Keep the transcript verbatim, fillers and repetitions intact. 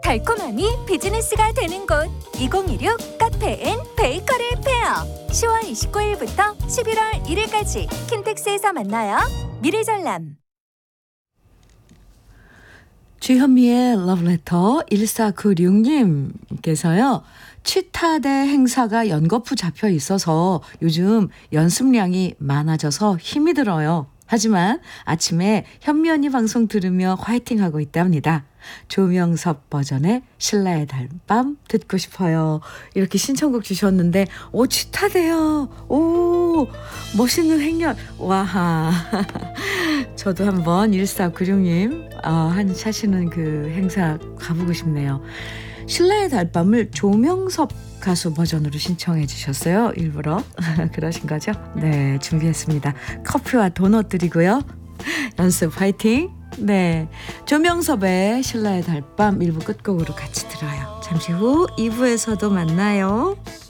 달콤함이 비즈니스가 되는 곳 이공이육 카페인 베이커리 페어 시월 이십구일부터 십일월 일일까지 킨텍스에서 만나요. 미래전람 주현미의 러브레터 일사구육님께서요. 치타대 행사가 연거푸 잡혀 있어서 요즘 연습량이 많아져서 힘이 들어요. 하지만 아침에 현미 언니 방송 들으며 화이팅하고 있답니다. 조명섭 버전의 신라의 달밤 듣고 싶어요. 이렇게 신청곡 주셨는데 오 치타대요. 오 멋있는 행렬. 와하. 저도 한번 일사구육님 어, 한 사시는 그 행사 가보고 싶네요. 신라의 달밤을 조명섭 가수 버전으로 신청해 주셨어요. 일부러 그러신 거죠? 네, 준비했습니다. 커피와 도넛 드리고요. 연습 파이팅. 네, 조명섭의 신라의 달밤 일 부 끝곡으로 같이 들어요. 잠시 후 이 부에서도 만나요.